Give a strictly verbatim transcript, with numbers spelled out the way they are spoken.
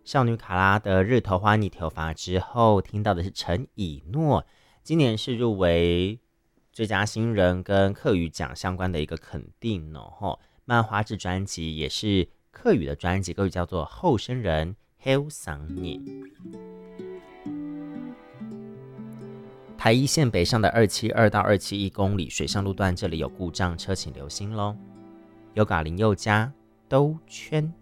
少女卡拉的日头花逆头发之后，听到的是陈以诺，今年是入围最佳新人跟客语奖相关的一个肯定哦。漫画制专辑也是客语的专辑，客语叫做《后生人 Hell 桑年》。台一线北上的二七二到二七一公里水上路段，这里有故障，车请留心咯。有嘎林宥嘉兜圈。